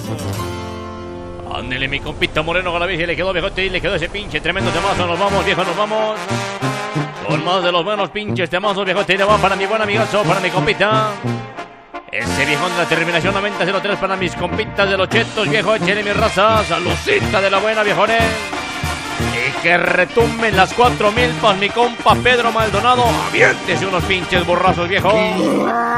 Ándele, mi compita Moreno Galaviz, le quedó viejote y le quedó ese pinche tremendo temazo. Nos vamos, viejo, nos vamos. Con más de los buenos pinches temazos, viejote. Y le va para mi buen amigazo, para mi compita. Ese viejón de la terminación 9003 para mis compitas de los chetos, viejo. Échele mi raza. Saludcita de la buena, viejones. Y que retumben las 4000 para mi compa Pedro Maldonado. Aviéntese unos pinches borrazos, viejo.